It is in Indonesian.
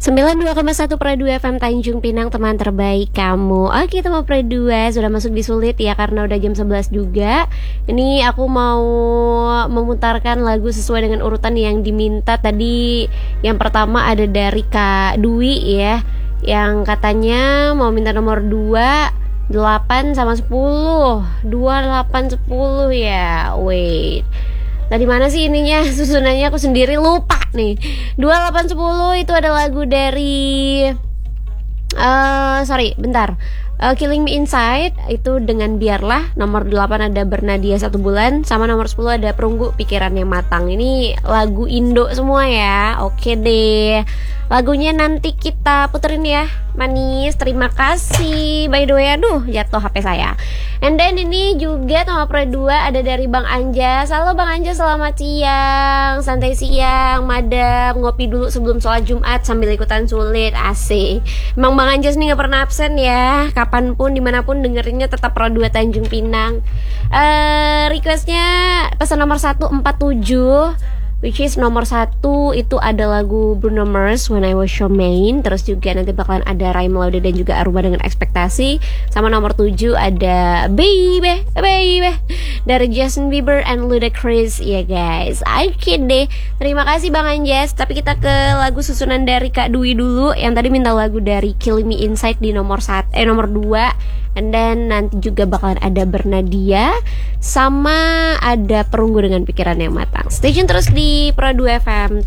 92,1 Pro 2 FM Tanjung Pinang, teman terbaik kamu. Oke teman Pro 2, sudah masuk di sulit ya karena udah jam 11 juga. Ini aku mau memutarkan lagu sesuai dengan urutan yang diminta tadi. Yang pertama ada dari Kak Dwi ya, yang katanya mau minta nomor 2, 8 sama 10. 2, 8, 10 ya. Wait, tadi mana sih ininya, susunannya aku sendiri lupa nih. 2810 itu ada lagu dari Killing Me Inside itu dengan Biarlah. Nomor 8 ada Bernadia 1 Bulan, sama nomor 10 ada Perunggu Pikiran Yang Matang. Ini lagu Indo semua ya. Oke deh, lagunya nanti kita puterin ya manis. Terima kasih. By the way, aduh jatuh HP saya. And then ini juga nomor Pro 2 ada dari Bang Anjas. Halo Bang Anjas, selamat siang. Santai siang, madam. Ngopi dulu sebelum sholat Jumat sambil ikutan sulit. Asik. Emang Bang Anjas nih gak pernah absen ya. Kapanpun, dimanapun dengerinnya tetap Pro 2 Tanjung Pinang. Requestnya pesan nomor 147, which is nomor 1 itu ada lagu Bruno Mars When I Was Your Main. Terus juga nanti bakalan ada Ray Melody dan juga Aruba dengan Ekspektasi. Sama nomor 7 ada Baby dari Justin Bieber and Ludacris ya guys. Oke deh, terima kasih Bang Anjas. Tapi kita ke lagu susunan dari Kak Dwi dulu, yang tadi minta lagu dari Killing Me Inside di nomor 2. And then nanti juga bakalan ada Bernadia, sama ada Perunggu dengan Pikiran Yang Matang. Stay tune terus di Pro 2 FM